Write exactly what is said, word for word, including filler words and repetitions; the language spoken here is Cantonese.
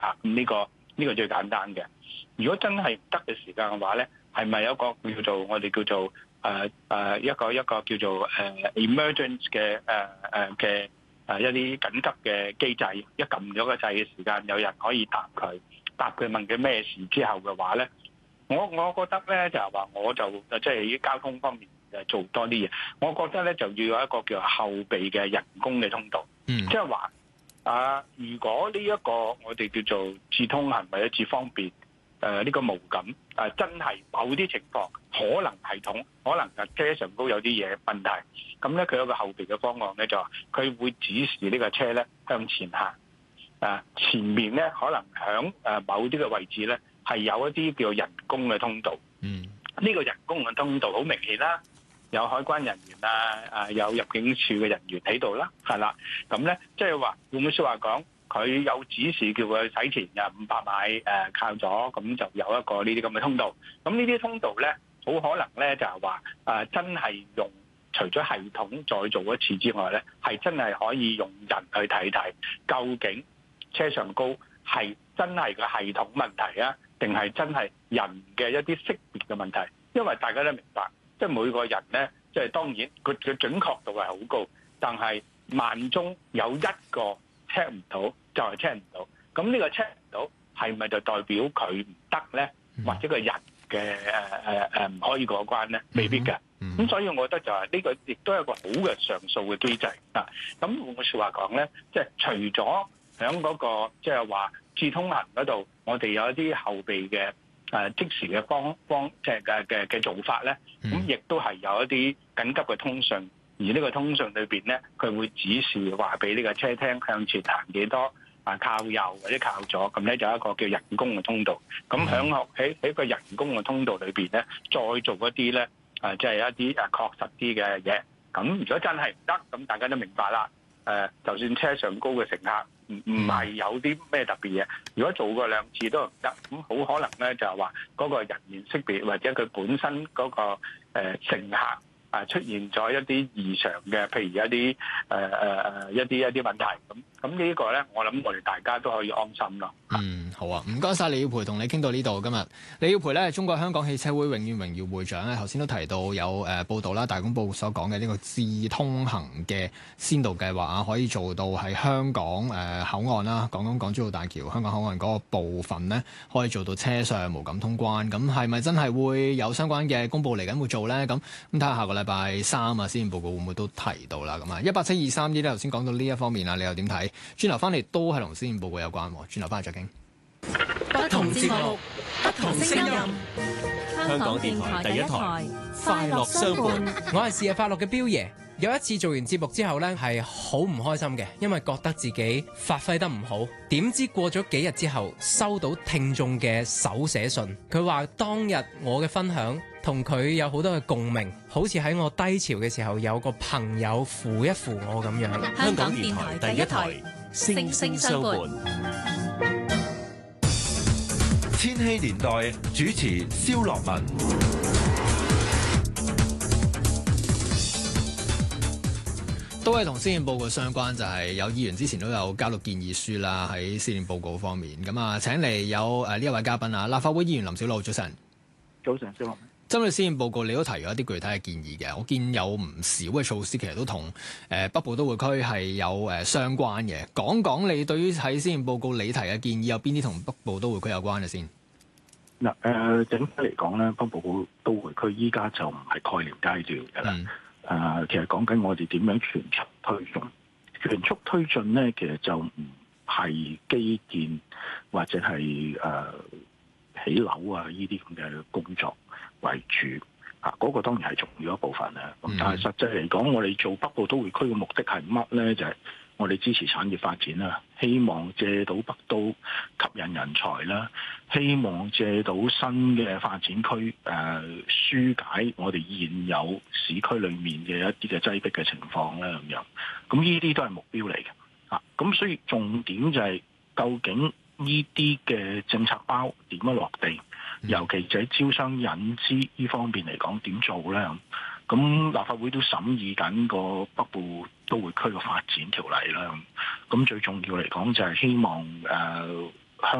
啊，咁呢個呢個最簡單嘅。如果真係唔得嘅時間嘅話咧，係咪有一個叫做我哋叫做誒誒、呃呃、一個一個叫做誒、呃、emergence 嘅誒誒嘅誒一啲緊急嘅機制，一撳咗個掣嘅時間，有人可以答佢，答佢問佢咩事之後嘅話咧，我我覺得咧就係話我就即係喺交通方面誒做多啲嘢，我覺得咧就要有一個叫後備嘅人工嘅通道，即係話啊，如果呢一個我哋叫做智通行或者智方便。誒、呃、呢、這個無感誒、呃、真係某啲情況可能系統可能架車上高有啲嘢問題，咁咧佢有個後備嘅方案咧就話佢會指示呢個車咧向前行，啊、呃、前面咧可能響誒某啲嘅位置咧係有一啲叫人工嘅通道，嗯，呢、這個人工嘅通道好明顯啦，有海關人員啊，啊有入境處嘅人員喺度啦，係啦，咁咧即係話換句説話講。佢有指示叫佢使錢嘅五百米誒靠咗，咁就有一個呢啲咁嘅通道。咁呢啲通道咧，好可能咧就係話誒真係用除咗系統再做一次之外咧，係真係可以用人去睇睇，究竟車上高係真係個系統問題啊，定係真係人嘅一啲識別嘅問題？因為大家都明白，即係每個人咧，即係當然佢嘅準確度係好高，但係萬中有一個check唔到，就係 check 唔到。咁呢個 check 唔到係咪就代表佢唔得咧？或者個人嘅誒誒誒唔可以過關咧？未必嘅。咁所以我覺得就係呢個亦都係一個好嘅上訴嘅機制啊。咁換句説話講咧，即係除咗喺嗰個即係話智通行嗰度，我哋有一啲後備嘅誒即時嘅方方即係嘅嘅嘅做法咧，咁亦都係有一啲緊急嘅通訊。而呢個通訊裏邊咧，佢會指示話俾呢個車廳向前行幾多啊，靠右或者靠左，咁咧就有一個叫人工嘅通道。咁響喺喺個人工嘅通道裏邊咧，再做一啲咧啊，即係一啲誒確實啲嘅嘢。咁如果真係唔得，咁大家都明白啦。誒，就算車上高嘅乘客唔唔係有啲咩特別嘢，如果做過兩次都唔得，咁好可能咧就係話嗰個人面識別或者佢本身嗰個誒乘客。啊！出現咗一啲異常嘅，譬如一啲誒誒誒一啲一啲問題咁，咁呢個咧，我諗我哋大家都可以安心咯。 嗯，好啊，唔該晒李耀培，同你傾到呢度今日。李耀培咧係中國香港汽車會永遠榮譽會長咧，頭先都提到有誒、呃、報道啦，大公報所講嘅呢個智通行嘅先導計劃啊，可以做到喺香港誒、呃、口岸啦，講講港珠澳大橋香港口岸嗰個部分咧，可以做到車上無感通關。咁係咪真係會有相關嘅公佈嚟緊會做咧？咁咁睇下下個禮拜三啊，施政報告會唔會都提到啦？咁啊，一八七二三呢，頭先講到呢一方面啊，你又點睇？轉頭翻嚟都係同施政報告有關。轉頭翻嚟再傾。 不同節目，不同聲音。香港電台第一台，快樂相伴。 我係是日快樂嘅彪爺。有一次做完節目之後呢，係好唔開心嘅，因為覺得自己發揮得唔好。點知過咗幾日之後，收到聽眾嘅手寫信，佢話當日我嘅分享同佢有好多嘅共鳴，好似喺我低潮嘅時候有個朋友扶一扶我咁樣。 香港電台第一台，聲聲相伴。 千禧年代主持蕭樂文。 都係同施政報告相關，就係、是、有議員之前都有交到建議書啦，喺施政報告方面。咁啊，請嚟有誒呢一位嘉賓啊，立法會議員林筱魯，早晨。 早晨，蕭樂文。 針對施政報告，你都提咗一啲具體嘅建議嘅。我見有唔少嘅措施，其實都同誒、呃、北部都會區係有誒、呃、相關嘅。講講你對於喺施政報告你提嘅建議有邊啲同北部都會區有關嘅先？ 嗱誒、呃，整體嚟講咧，北部都會區依家就唔係概念階段嘅啦。誒、嗯呃，其實講緊我哋點樣全速推進，全速推進咧，其實就唔係基建或者係誒、呃、起樓啊呢啲咁嘅工作為主啊，嗰、那個當然係重要一部分啦。咁、嗯、但係實際嚟講，我哋做北部都會區嘅目的係乜咧？就係、是、我哋支持產業發展啦，希望借到北都吸引人才啦，希望借到新嘅發展區誒、呃、紓解我哋現有市區裏面嘅一啲嘅擠迫嘅情況啦咁樣。咁呢啲都係目標嚟嘅啊。咁所以重點就係、是、究竟呢啲嘅政策包點樣落地？尤其就喺招商引資呢方面嚟講，點做咧？咁立法會都審議緊個北部都會區嘅發展條例啦。咁最重要嚟講就係希望誒、呃、